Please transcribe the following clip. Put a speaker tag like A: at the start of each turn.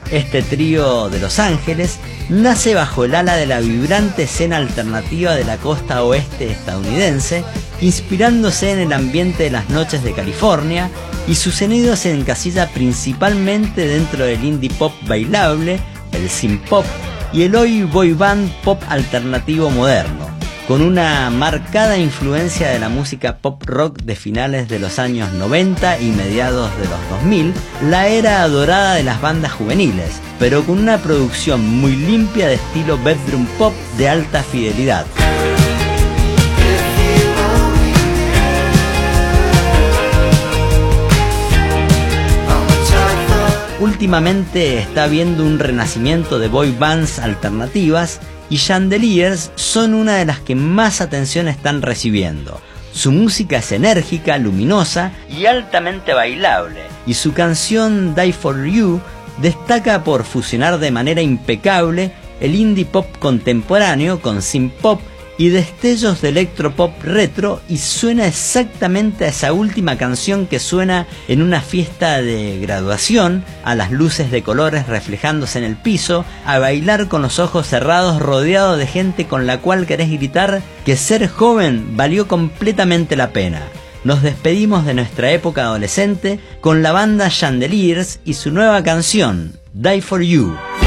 A: Este trío de Los Ángeles nace bajo el ala de la vibrante escena alternativa de la costa oeste estadounidense, inspirándose en el ambiente de las noches de California, y su sonido se encasilla principalmente dentro del indie pop bailable, el synth pop y el hoy boy band pop alternativo moderno, con una marcada influencia de la música pop rock de finales de los años 90 y mediados de los 2000, la era dorada de las bandas juveniles, pero con una producción muy limpia de estilo bedroom pop de alta fidelidad. Últimamente está habiendo un renacimiento de boy bands alternativas y Chandeliers son una de las que más atención están recibiendo. Su música es enérgica, luminosa y altamente bailable, y su canción Die For You destaca por fusionar de manera impecable el indie pop contemporáneo con synth pop y destellos de electropop retro, y suena exactamente a esa última canción que suena en una fiesta de graduación, a las luces de colores reflejándose en el piso, a bailar con los ojos cerrados rodeado de gente con la cual querés gritar que ser joven valió completamente la pena. Nos despedimos de nuestra época adolescente con la banda Chandeliers y su nueva canción, Die For You.